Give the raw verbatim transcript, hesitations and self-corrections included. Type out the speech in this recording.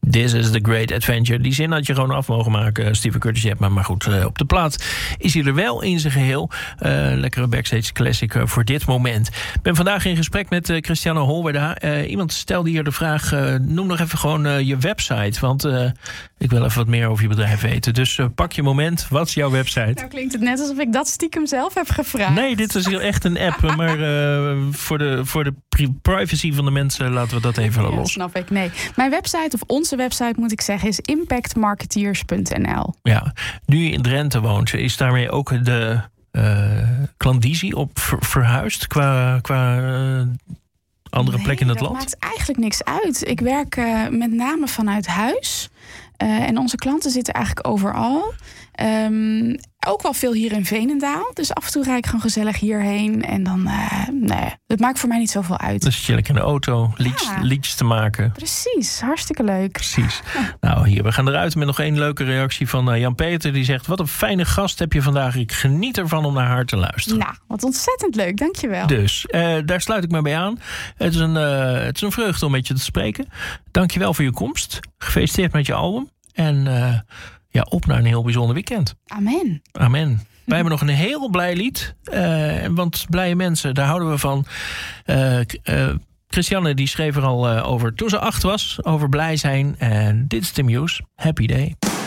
This is the great adventure. Die zin had je gewoon af mogen maken, Steven Curtis Chapman. Maar goed, uh, op de plaat is hij er wel in zijn geheel. Uh, lekkere backstage classic uh, voor dit moment. Ik ben vandaag in gesprek met uh, Christiane Holwerda. Uh, iemand stelde hier de vraag, uh, noem nog even gewoon uh, je website. Want uh, ik wil even wat meer over je bedrijf weten. Dus uh, pak je moment. Wat is jouw website? Nou klinkt het net alsof ik dat stiekem zelf heb gevraagd. Nee, dit is hier echt een app. Maar uh, voor, de, voor de privacy van de mensen laten we dat even ja, los. Snap ik. Nee. Mijn website, of onze website moet ik zeggen, is impact marketeers punt n l. Ja, nu je in Drenthe woont, is daarmee ook de uh, klandizie op ver- verhuisd qua, qua uh, andere nee, plek in het dat land? maakt eigenlijk niks uit. Ik werk uh, met name vanuit huis. Uh, en onze klanten zitten eigenlijk overal. Um, ook wel veel hier in Veenendaal. Dus af en toe rijd ik gewoon gezellig hierheen. En dan, uh, nee, dat maakt voor mij niet zoveel uit. Dus je lekker in de auto liedjes, Ja. liedjes te maken. Precies, hartstikke leuk. Precies. Nou, hier, we gaan eruit met nog één leuke reactie van uh, Jan-Peter. Die zegt, wat een fijne gast heb je vandaag. Ik geniet ervan om naar haar te luisteren. Nou, wat ontzettend leuk, dankjewel. Dus, uh, daar sluit ik me bij aan. Het is, een, uh, het is een vreugde om met je te spreken. Dankjewel voor je komst. Gefeliciteerd met je album. En uh, ja, op naar een heel bijzonder weekend. Amen. Amen. Wij hebben nog een heel blij lied. Uh, want blije mensen, daar houden we van. Uh, uh, Christiane die schreef er al uh, over toen ze acht was. Over blij zijn. En dit is de Muse. Happy Day.